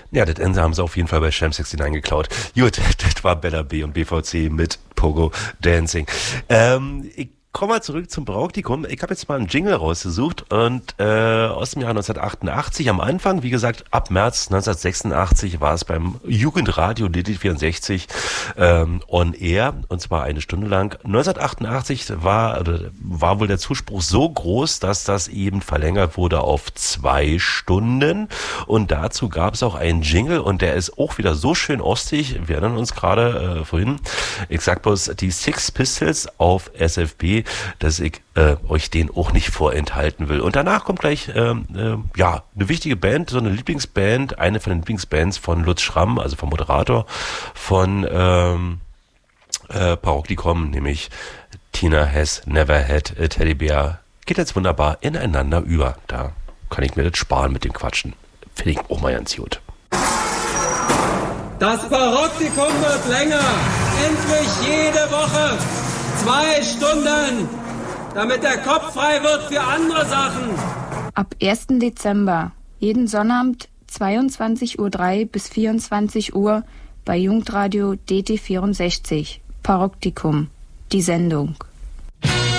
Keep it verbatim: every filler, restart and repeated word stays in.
Ja, das Ende haben sie auf jeden Fall bei Sham neunundsechzig geklaut. Gut, das war Bella B und B V C mit Pogo Dancing. Ähm, ich Kommen wir zurück zum Praktikum. Ich habe jetzt mal einen Jingle rausgesucht und äh, aus dem Jahr neunzehnhundertachtundachtzig am Anfang, wie gesagt, ab März neunzehnhundertsechsundachtzig war es beim Jugendradio D D vierundsechzig ähm, on air und zwar eine Stunde lang. neunzehnhundertachtundachtzig war, oder war wohl der Zuspruch so groß, dass das eben verlängert wurde auf zwei Stunden und dazu gab es auch einen Jingle und der ist auch wieder so schön ostig. Wir erinnern uns gerade äh, vorhin, ich sag bloß die Six Pistols auf S F B, dass ich äh, euch den auch nicht vorenthalten will. Und danach kommt gleich ähm, äh, ja eine wichtige Band, so eine Lieblingsband, eine von den Lieblingsbands von Lutz Schramm, also vom Moderator von ähm, äh, Parodicom, nämlich Tina Has Never Had a Teddy Bear. Geht jetzt wunderbar ineinander über. Da kann ich mir das sparen mit dem Quatschen. Finde ich auch mal ganz gut. Das Parodicom wird länger. Endlich jede Woche. Zwei Stunden, damit der Kopf frei wird für andere Sachen. Ab ersten Dezember, jeden Sonnabend zweiundzwanzig Uhr drei bis vierundzwanzig Uhr bei Jugendradio D T vierundsechzig, Parodicum, die Sendung.